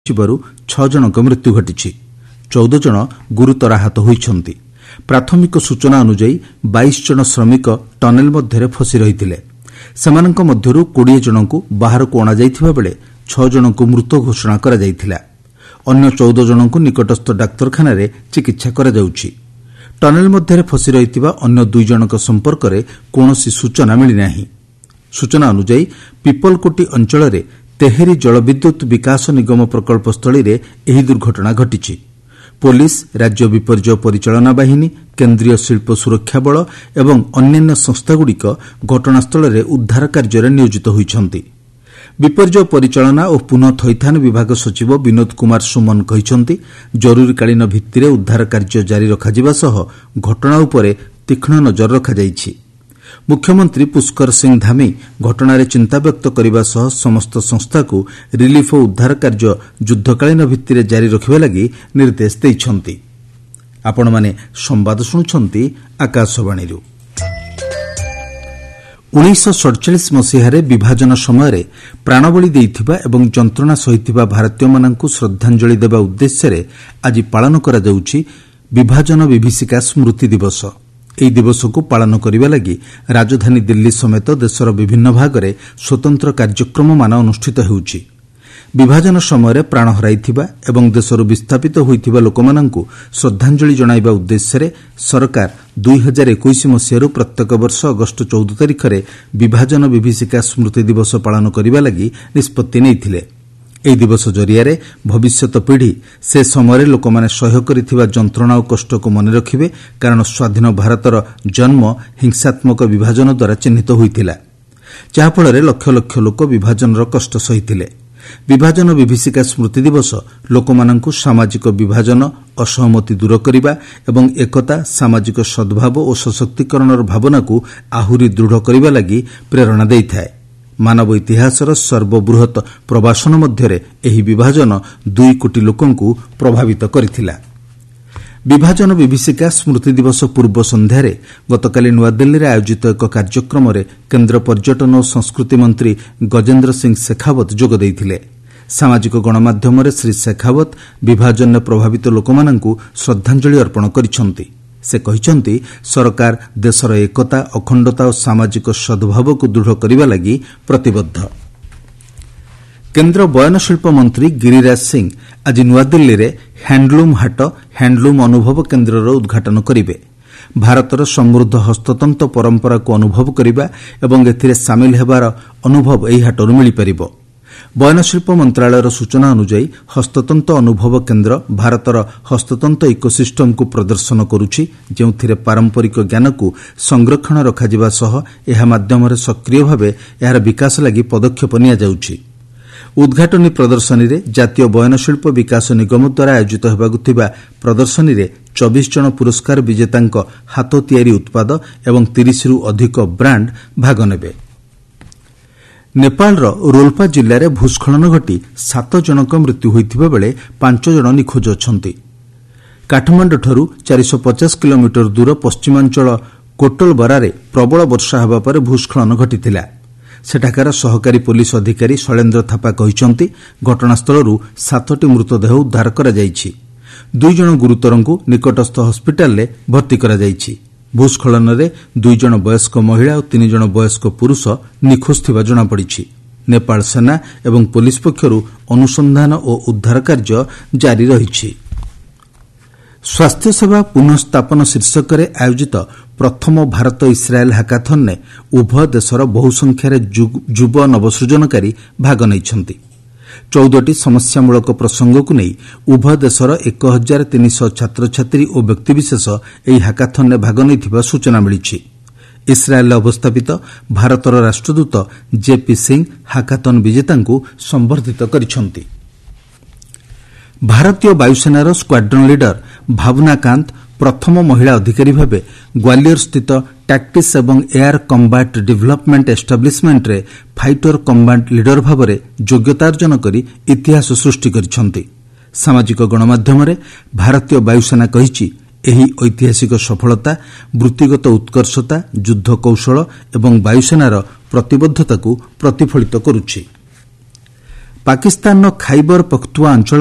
6 ଜଣଙ୍କ ମୃତ୍ୟୁ ଘଟିଛି। 14 ଜଣ ଗୁରୁତର ଆହତ ହୋଇଛନ୍ତି। ପ୍ରାଥମିକ ସୂଚନା ଅନୁଯାୟୀ 22 ଜଣ ଶ୍ରମିକ ଟନେଲ ମଧ୍ୟରେ ଫସି ରହିଥିଲେ। ସେମାନଙ୍କ ମଧ୍ୟରୁ 20 ଜଣଙ୍କୁ ବାହାରକୁ ଅଣାଯାଇଥିବା ବେଳେ 6 ଜଣଙ୍କୁ ମୃତ ଘୋଷଣା କରାଯାଇଥିଲା। ଅନ୍ୟ 14 ଜଣଙ୍କୁ ନିକଟସ୍ଥ ଡାକ୍ତରଖାନାରେ ଚିକିତ୍ସା କରାଯାଉଛି। ଟନେଲ ମଧ୍ୟରେ ଫସି ରହିଥିବା ଅନ୍ୟ 2 ଜଣଙ୍କ ସମ୍ପର୍କରେ କୌଣସି ସୂଚନା ମିଳିନାହିଁ। ସୂଚନା ଅନୁଯାୟୀ ପିପଲକୋଟି ଅଞ୍ଚଳରେ ତେହେରି ଜଳବିଦ୍ୟୁତ ବିକାଶ ନିଗମ ପ୍ରକଳ୍ପସ୍ଥଳୀରେ ଏହି ଦୁର୍ଘଟଣା ଘଟିଛି। ପୋଲିସ, ରାଜ୍ୟ ବିପର୍ଯ୍ୟୟ ପରିଚାଳନା ବାହିନୀ, କେନ୍ଦ୍ରୀୟ ଶିଳ୍ପ ସୁରକ୍ଷା ବଳ ଏବଂ ଅନ୍ୟାନ୍ୟ ସଂସ୍ଥାଗୁଡ଼ିକ ଘଟଣାସ୍ଥଳରେ ଉଦ୍ଧାର କାର୍ଯ୍ୟରେ ନିୟୋଜିତ ହୋଇଛନ୍ତି। ବିପର୍ଯ୍ୟୟ ପରିଚାଳନା ଓ ପୁନଃ ଥଇଥାନ ବିଭାଗ ସଚିବ ବିନୋଦ କୁମାର ସୁମନ କହିଛନ୍ତି, ଜରୁରୀକାଳୀନ ଭିତ୍ତିରେ ଉଦ୍ଧାର କାର୍ଯ୍ୟ ଜାରି ରଖାଯିବା ସହ ଘଟଣା ଉପରେ ତୀକ୍ଷ୍ଣ ନଜର ରଖାଯାଇଛି। ମୁଖ୍ୟମନ୍ତ୍ରୀ ପୁଷ୍କର ସିଂ ଧାମୀ ଘଟଣାରେ ଚିନ୍ତା ବ୍ୟକ୍ତ କରିବା ସହ ସମସ୍ତ ସଂସ୍ଥାକୁ ରିଲିଫ ଓ ଉଦ୍ଧାର କାର୍ଯ୍ୟ ଯୁଦ୍ଧକାଳୀନ ଭିତ୍ତିରେ ଜାରି ରଖିବା ଲାଗି ନିର୍ଦ୍ଦେଶ ଦେଇଛନ୍ତି। ଆପଣମାନେ ସମ୍ବାଦ ଶୁଣୁଛନ୍ତି ଆକାଶବାଣୀରୁ। 1947 ମସିହାରେ ବିଭାଜନ ସମୟରେ ପ୍ରାଣବଳି ଦେଇଥିବା ଏବଂ ଯନ୍ତ୍ରଣା ସହିଥିବା ଭାରତୀୟମାନଙ୍କୁ ଶ୍ରଦ୍ଧାଞ୍ଜଳି ଦେବା ଉଦ୍ଦେଶ୍ୟରେ ଆଜି ପାଳନ କରାଯାଉଛି ବିଭାଜନ ବିଭୀଷିକା ସ୍ମୃତି ଦିବସ। ଏହି ଦିବସକୁ ପାଳନ କରିବା ଲାଗି ରାଜଧାନୀ ଦିଲ୍ଲୀ ସମେତ ଦେଶର ବିଭିନ୍ନ ଭାଗରେ ସ୍ୱତନ୍ତ୍ର କାର୍ଯ୍ୟକ୍ରମମାନ ଅନୁଷ୍ଠିତ ହେଉଛି। ବିଭାଜନ ସମୟରେ ପ୍ରାଣ ହରାଇଥିବା ଏବଂ ଦେଶରୁ ବିସ୍ଥାପିତ ହୋଇଥିବା ଲୋକମାନଙ୍କୁ ଶ୍ରଦ୍ଧାଞ୍ଜଳି ଜଣାଇବା ଉଦ୍ଦେଶ୍ୟରେ ସରକାର 2021 ମସିହାରୁ ପ୍ରତ୍ୟେକ ବର୍ଷ ଅଗଷ୍ଟ 14 ତାରିଖରେ ବିଭାଜନ ବିଭୀଷିକା ସ୍ମୃତି ଦିବସ ପାଳନ କରିବା ଲାଗି ନିଷ୍ପତ୍ତି ନେଇଥିଲେ। ଏହି ଦିବସ ଜରିଆରେ ଭବିଷ୍ୟତ ପିଢ଼ି ସେ ସମୟରେ ଲୋକମାନେ ସହ୍ୟ କରିଥିବା ଯନ୍ତ୍ରଣା ଓ କଷ୍ଟକୁ ମନେ ରଖିବେ, କାରଣ ସ୍ୱାଧୀନ ଭାରତର ଜନ୍ମ ହିଂସାତ୍ମକ ବିଭାଜନ ଦ୍ୱାରା ଚିହ୍ନିତ ହୋଇଥିଲା, ଯାହାଫଳରେ ଲକ୍ଷ ଲକ୍ଷ ଲୋକ ବିଭାଜନର କଷ୍ଟ ସହିଥିଲେ। ବିଭାଜନ ବିଭୀଷିକା ସ୍ମୃତି ଦିବସ ଲୋକମାନଙ୍କୁ ସାମାଜିକ ବିଭାଜନ, ଅସହମତି ଦୂର କରିବା ଏବଂ ଏକତା, ସାମାଜିକ ସଦ୍ଭାବ ଓ ସଶକ୍ତିକରଣର ଭାବନାକୁ ଆହୁରି ଦୃଢ଼ କରିବା ଲାଗି ପ୍ରେରଣା ଦେଇଥାଏ। ମାନବ ଇତିହାସର ସର୍ବବୃହତ ପ୍ରବାସନ ମଧ୍ୟରେ ଏହି ବିଭାଜନ 2 କୋଟି ଲୋକଙ୍କୁ ପ୍ରଭାବିତ କରିଥିଲା। ବିଭାଜନ ବିଭୀଷିକା ସ୍ମୃତି ଦିବସ ପୂର୍ବ ସନ୍ଧ୍ୟାରେ ଗତକାଲି ନୂଆଦିଲ୍ଲୀରେ ଆୟୋଜିତ ଏକ କାର୍ଯ୍ୟକ୍ରମରେ କେନ୍ଦ୍ର ପର୍ଯ୍ୟଟନ ଓ ସଂସ୍କୃତି ମନ୍ତ୍ରୀ ଗଜେନ୍ଦ୍ର ସିଂ ଶେଖାୱତ ଯୋଗ ଦେଇଥିଲେ। ସାମାଜିକ ଗଣମାଧ୍ୟମରେ ଶ୍ରୀ ଶେଖାୱତ ବିଭାଜନରେ ପ୍ରଭାବିତ ଲୋକମାନଙ୍କୁ ଶ୍ରଦ୍ଧାଞ୍ଜଳି ଅର୍ପଣ କରିଛନ୍ତି। ସେ କହିଛନ୍ତି, ସରକାର ଦେଶର ଏକତା, ଅଖଣ୍ଡତା ଓ ସାମାଜିକ ସଦ୍ଭାବକୁ ଦୃଢ଼ କରିବା ଲାଗି ପ୍ରତିବଦ୍ଧ। କେନ୍ଦ୍ର ବୟନଶିଳ୍ପ ମନ୍ତ୍ରୀ ଗିରିରାଜ ସିଂ ଆଜି ନୂଆଦିଲ୍ଲୀରେ ହ୍ୟାଣ୍ଡଲୁମ୍ ହାଟ, ହ୍ୟାଣ୍ଡଲୁମ୍ ଅନୁଭବ କେନ୍ଦ୍ରର ଉଦ୍ଘାଟନ କରିବେ। ଭାରତର ସମୃଦ୍ଧ ହସ୍ତତନ୍ତ ପରମ୍ପରାକୁ ଅନୁଭବ କରିବା ଏବଂ ଏଥିରେ ସାମିଲ ହେବାର ଅନୁଭବ ଏହି ହାଟରୁ ମିଳିପାରିବ। ବୟନଶିଳ୍ପ ମନ୍ତ୍ରଣାଳୟର ସୂଚନା ଅନୁଯାୟୀ ହସ୍ତତନ୍ତ ଅନୁଭବ କେନ୍ଦ୍ର ଭାରତର ହସ୍ତତନ୍ତ ଇକୋସିଷ୍ଟମକୁ ପ୍ରଦର୍ଶନ କରୁଛି, ଯେଉଁଥିରେ ପାରମ୍ପରିକ ଜ୍ଞାନକୁ ସଂରକ୍ଷଣ ରଖାଯିବା ସହ ଏହା ମାଧ୍ୟମରେ ସକ୍ରିୟ ଭାବେ ଏହାର ବିକାଶ ଲାଗି ପଦକ୍ଷେପ ନିଆଯାଉଛି। ଉଦ୍ଘାଟନୀ ପ୍ରଦର୍ଶନୀରେ ଜାତୀୟ ବୟନଶିଳ୍ପ ବିକାଶ ନିଗମ ଦ୍ୱାରା ଆୟୋଜିତ ହେବାକୁ ଥିବା ପ୍ରଦର୍ଶନୀରେ 24 ଜଣ ପୁରସ୍କାର ବିଜେତାଙ୍କ ହାତ ତିଆରି ଉତ୍ପାଦ ଏବଂ 30ରୁ ଅଧିକ ବ୍ରାଣ୍ଡ ଭାଗ ନେବେ। ନେପାଳର ରୋଲ୍ପା ଜିଲ୍ଲାରେ ଭୂସ୍ଖଳନ ଘଟି 7 ଜଣଙ୍କ ମୃତ୍ୟୁ ହୋଇଥିବା ବେଳେ 5 ଜଣ ନିଖୋଜ ଅଛନ୍ତି। କାଠମାଣ୍ଡୁଠାରୁ 450 କିଲୋମିଟର ଦୂର ପଶ୍ଚିମାଞ୍ଚଳ କୋଟଲବରାରେ ପ୍ରବଳ ବର୍ଷା ହେବା ପରେ ଭୂସ୍ଖଳନ ଘଟିଥିଲା। ସେଠାକାର ସହକାରୀ ପୋଲିସ ଅଧିକାରୀ ଶୈଳେନ୍ଦ୍ର ଥାପା କହିଛନ୍ତି, ଘଟଣାସ୍ଥଳରୁ 7ଟି ମୃତଦେହ ଉଦ୍ଧାର କରାଯାଇଛି। 2 ଜଣ ଗୁରୁତରଙ୍କୁ ନିକଟସ୍ଥ ହସ୍ପିଟାଲରେ ଭର୍ତ୍ତି କରାଯାଇଛି। ଭୂସ୍ଖଳନରେ 2 ଜଣ ବୟସ୍କ ମହିଳା ଓ 3 ଜଣ ବୟସ୍କ ପୁରୁଷ ନିଖୋଜ ଥିବା ଜଣାପଡ଼ିଛି। ନେପାଳ ସେନା ଏବଂ ପୋଲିସ ପକ୍ଷରୁ ଅନୁସନ୍ଧାନ ଓ ଉଦ୍ଧାର କାର୍ଯ୍ୟ ଜାରି ରହିଛି। ସ୍ୱାସ୍ଥ୍ୟସେବା ପୁନଃସ୍ଥାପନ ଶୀର୍ଷକରେ ଆୟୋଜିତ ପ୍ରଥମ ଭାରତ ଇସ୍ରାଏଲ ହାକାଥନ୍ରେ ଉଭୟ ଦେଶର ବହୁ ସଂଖ୍ୟାରେ ଯୁବ ନବସୃଜନକାରୀ ଭାଗ ନେଇଛନ୍ତି। 14ଟି ସମସ୍ୟାମୂଳକ ପ୍ରସଙ୍ଗକୁ ନେଇ ଉଭୟ ଦେଶର 1300 ଛାତ୍ରଛାତ୍ରୀ ଓ ବ୍ୟକ୍ତିବିଶେଷ ଏହି ହାକାଥନ୍ରେ ଭାଗ ନେଇଥିବା ସୂଚନା ମିଳିଛି। ଇସ୍ରାଏଲରେ ଅବସ୍ଥାପିତ ଭାରତର ରାଷ୍ଟ୍ରଦୂତ ଜେପି ସିଂ ହାକାଥନ୍ ବିଜେତାଙ୍କୁ ସମ୍ବର୍ଦ୍ଧିତ କରିଛନ୍ତି। ଭାରତୀୟ ବାୟୁସେନାର ସ୍କ୍ୱାଡ୍ରନ୍ ଲିଡର ଭାବନା କାନ୍ତ ପ୍ରଥମ ମହିଳା ଅଧିକାରୀ ଭାବେ ଗ୍ୱାଲିୟରସ୍ଥିତ ଟାକ୍ଟିକ୍ସ ଏବଂ air combat development ଏଷ୍ଟାବ୍ଲିଶମେଣ୍ଟରେ fighter combat leader ଭାବରେ ଯୋଗ୍ୟତା ଅର୍ଜନ କରି ଇତିହାସ ସୃଷ୍ଟି କରିଛନ୍ତି। ସାମାଜିକ ଗଣମାଧ୍ୟମରେ ଭାରତୀୟ ବାୟୁସେନା କହିଛି, ଏହି ଐତିହାସିକ ସଫଳତା ବୃତ୍ତିଗତ ଉତ୍କର୍ଷତା, ଯୁଦ୍ଧ କୌଶଳ ଏବଂ ବାୟୁସେନାର ପ୍ରତିବଦ୍ଧତାକୁ ପ୍ରତିଫଳିତ କରୁଛି। ପାକିସ୍ତାନର ଖାଇବର ପଖ୍ତୁଆ ଅଞ୍ଚଳ